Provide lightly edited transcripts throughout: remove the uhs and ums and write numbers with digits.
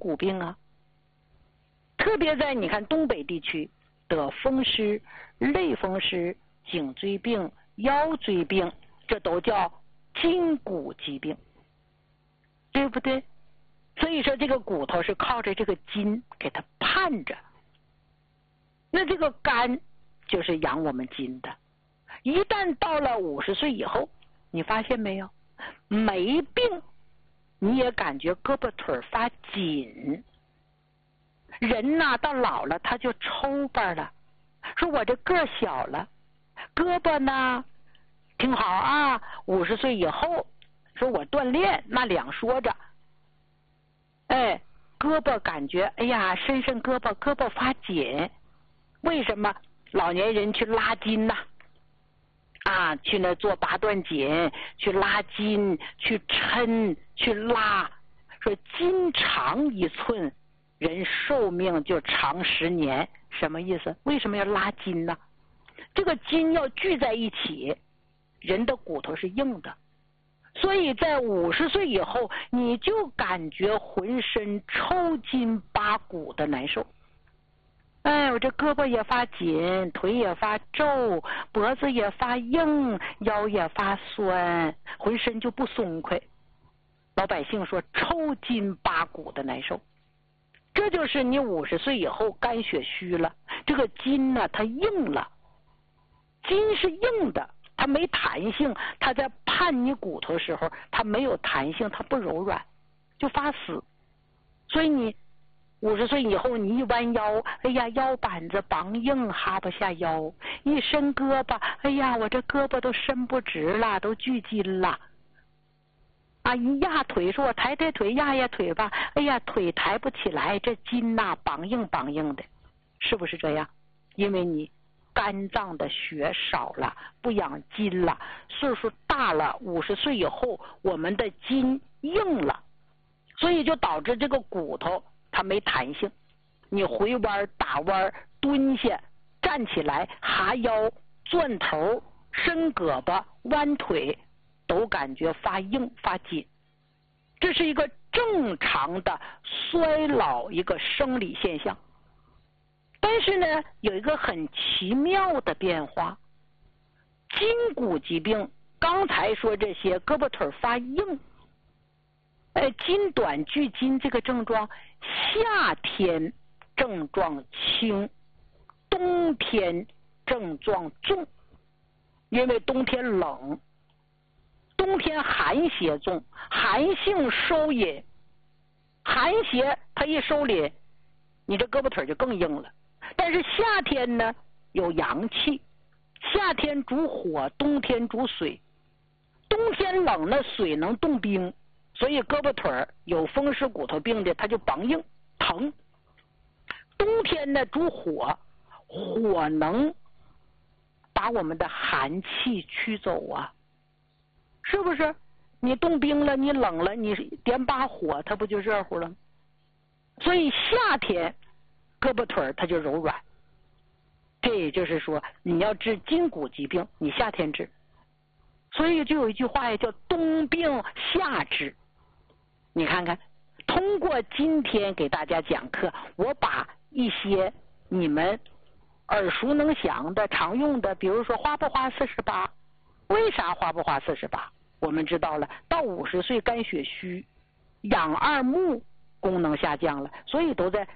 骨病啊。特别在你看东北地区得风湿、类风湿、颈椎病、腰椎病，这都叫筋骨疾病，对不对？所以说这个骨头是靠着这个筋给它盼着。那这个肝就是养我们筋的。一旦到了50岁以后，你发现没有，没病你也感觉胳膊腿发紧。人呐，到老了他就抽巴了，说我这个小了，胳膊呢挺好啊，50岁以后说我锻炼那两说着，哎，胳膊感觉哎呀伸胳膊，胳膊发紧。为什么老年人去拉筋呐？啊，去那做八段锦，去拉筋，去抻，去拉，说筋长1寸，人寿命就长10年。什么意思？为什么要拉筋呢？这个筋要聚在一起，人的骨头是硬的，所以在50岁以后，你就感觉浑身抽筋拔骨的难受。哎，我这胳膊也发紧，腿也发皱，脖子也发硬，腰也发酸，浑身就不松快。老百姓说抽筋拔骨的难受，这就是你50岁以后肝血虚了，这个筋呢它硬了，筋是硬的，它没弹性，它在盼你骨头时候它没有弹性，它不柔软，就发死。所以你50岁以后，你一弯腰，哎呀，腰板子梆硬，哈不下腰；一伸胳膊，哎呀，我这胳膊都伸不直了，都聚筋了。啊，一压腿，说我抬腿，压腿吧，哎呀，腿抬不起来，这筋呐，梆硬的，是不是这样？因为你肝脏的血少了，不养筋了，岁数大了，50岁以后，我们的筋硬了，所以就导致这个骨头它没弹性，你回弯、打弯、蹲下、站起来、哈腰、转头、伸胳膊、弯腿，都感觉发硬发紧。这是一个正常的衰老一个生理现象。但是呢，有一个很奇妙的变化，筋骨疾病，刚才说这些胳膊腿发硬，筋短聚筋这个症状，夏天症状轻，冬天症状重。因为冬天冷，冬天寒邪重，寒性收引，寒邪它一收敛，你这胳膊腿就更硬了。但是夏天呢有阳气，夏天主火，冬天主水，冬天冷呢水能冻冰，所以胳膊腿有风湿骨头病的它就梆硬疼。冬天呢主火，火能把我们的寒气驱走啊，是不是？你冻冰了，你冷了，你点把火它不就热乎了吗？所以夏天胳膊腿它就柔软。这也就是说，你要治筋骨疾病，你夏天治。所以就有一句话也叫冬病夏治。你看看，通过今天给大家讲课，我把一些你们耳熟能详的常用的，比如说花不花48，为啥花不花48？我们知道了，到50岁肝血虚，养二目功能下降了，所以都在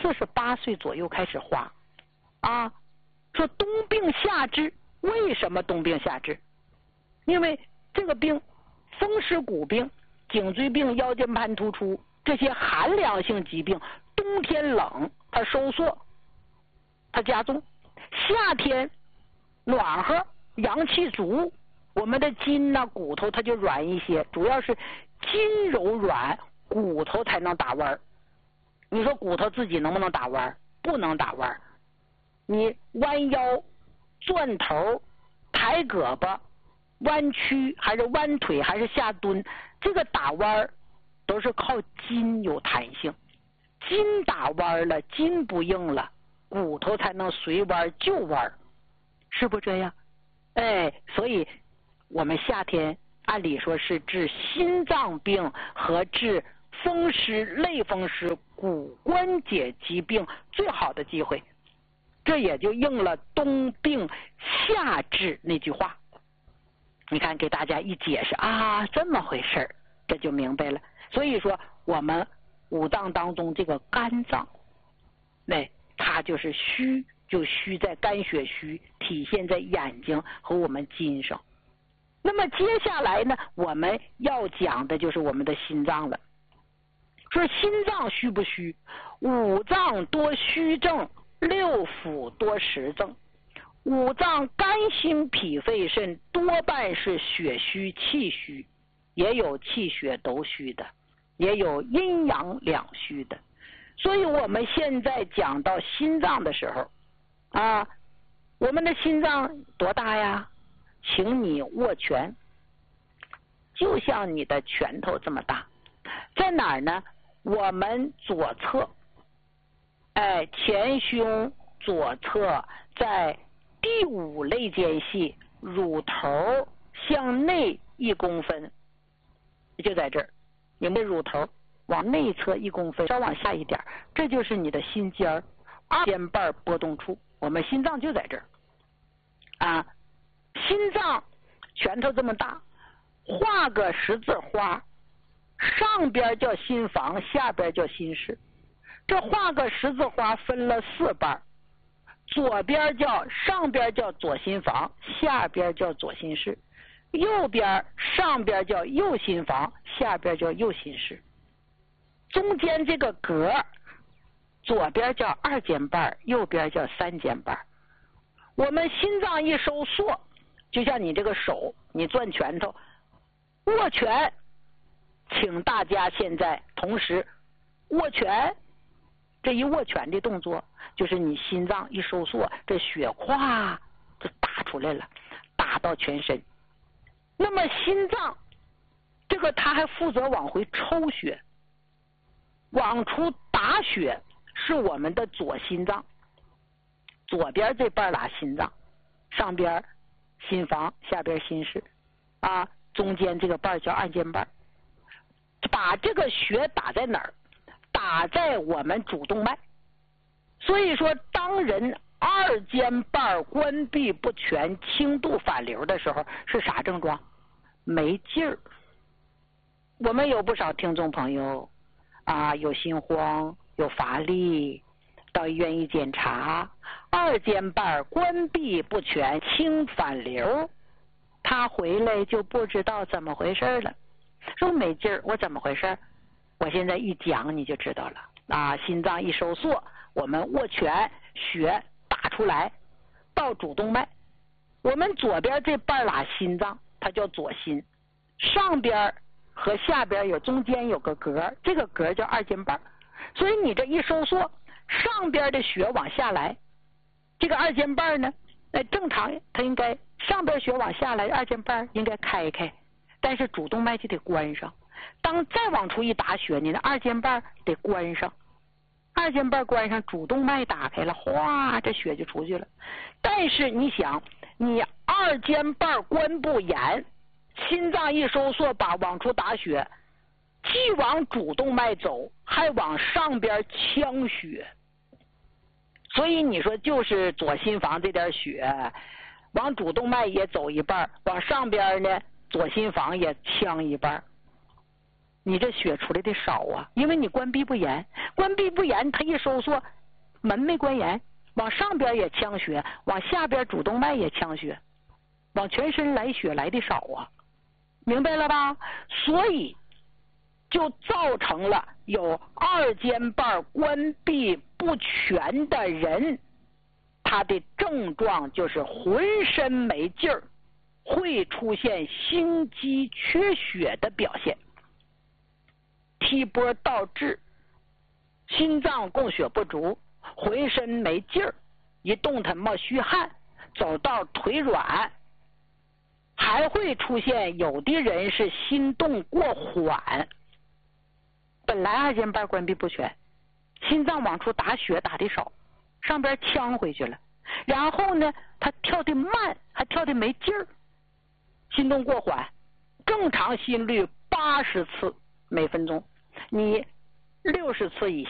48岁左右开始花啊。说冬病夏治，为什么冬病夏治？因为这个病，风湿骨病、颈椎病、腰间盘突出这些寒凉性疾病，冬天冷它收缩，它加重；夏天暖和，阳气足，我们的筋呐、骨头它就软一些，主要是筋柔软，骨头才能打弯。你说骨头自己能不能打弯？不能打弯。你弯腰、转头、抬胳膊、弯曲还是弯腿还是下蹲，这个打弯都是靠筋有弹性。筋打弯了，筋不硬了，骨头才能随弯就弯，是不这样？所以我们夏天按理说是治心脏病和治风湿、类风湿、骨关节疾病最好的机会。这也就应了冬病夏治那句话。你看，给大家一解释啊，这么回事儿，这就明白了。所以说，我们五脏当中这个肝脏，它就是虚，就虚在肝血虚，体现在眼睛和我们筋上。那么接下来呢，我们要讲的就是我们的心脏了。说心脏虚不虚？五脏多虚症，六腑多实症。五脏肝心脾肺肾多半是血虚气虚，也有气血都虚的，也有阴阳两虚的。所以我们现在讲到心脏的时候啊，我们的心脏多大呀？请你握拳，就像你的拳头这么大。在哪儿呢？我们左侧，前胸左侧，在第5肋间隙，乳头向内1公分，就在这儿。你们的乳头往内侧1公分，稍往下一点，这就是你的心尖儿，2尖瓣波动处。我们心脏就在这儿啊。心脏拳头这么大，画个十字花，上边叫心房，下边叫心室。这画个十字花分了4瓣，左边上边叫左心房，下边叫左心室；右边上边叫右心房，下边叫右心室。中间这个格，左边叫2尖瓣，右边叫3尖瓣。我们心脏一收缩，就像你这个手，你攥拳头握拳，请大家现在同时握拳。这一握拳的动作，就是你心脏一收缩，这血咵就打出来了，打到全身。那么心脏这个它还负责往回抽血，往出打血是我们的左心脏，左边这半拉心脏，上边心房，下边心室啊，中间这个瓣叫2尖瓣。把这个血打在哪儿？打在我们主动脉。所以说，当人2尖瓣关闭不全、轻度反流的时候，是啥症状？没劲儿。我们有不少听众朋友啊，有心慌，有乏力，到医院一检查，2尖瓣关闭不全、轻反流，他回来就不知道怎么回事了。说没劲儿，我怎么回事？我现在一讲你就知道了啊！心脏一收缩，我们握拳，血打出来到主动脉。我们左边这半拉心脏它叫左心，上边和下边中间有个格，这个格叫2尖瓣。所以你这一收缩，上边的血往下来，这个2尖瓣呢，正常它应该上边血往下来，2尖瓣应该开开，但是主动脉就得关上。当再往出一打血，你的2尖瓣得关上，2尖瓣关上，主动脉打开了，哗，这血就出去了。但是你想，你2尖瓣关不严，心脏一收缩，往出打血，既往主动脉走，还往上边呛血。所以你说，就是左心房这点血，往主动脉也走一半，往上边呢，左心房也呛一半。你这血出来的少啊，因为你关闭不严，关闭不严，它一收缩，门没关严，往上边也呛血，往下边主动脉也呛血，往全身来血来的少啊，明白了吧？所以就造成了有2尖瓣关闭不全的人，他的症状就是浑身没劲儿，会出现心肌缺血的表现。踢波倒置，心脏供血不足，浑身没劲儿，一动弹冒虚汗，走道腿软，还会出现有的人是心动过缓。本来2尖瓣关闭不全，心脏往出打血打的少，上边呛回去了，然后呢他跳的慢，还跳的没劲儿，心动过缓，正常心率80次每分钟， 你60次以